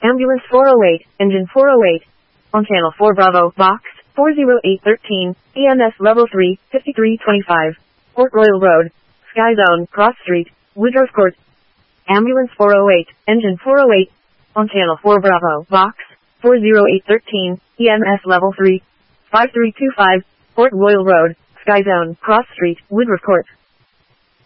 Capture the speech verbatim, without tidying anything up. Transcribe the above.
Ambulance four oh eight, engine four oh eight. On channel four Bravo, box four oh eight thirteen, E M S level three, fifty-three twenty-five. Port Royal Road, Sky Zone, Cross Street, Woodruff Court. Ambulance four oh eight, engine four oh eight. On channel four Bravo, box four oh eight thirteen, E M S level three, five three two five, Port Royal Road, Sky Zone, Cross Street, Woodruff Court.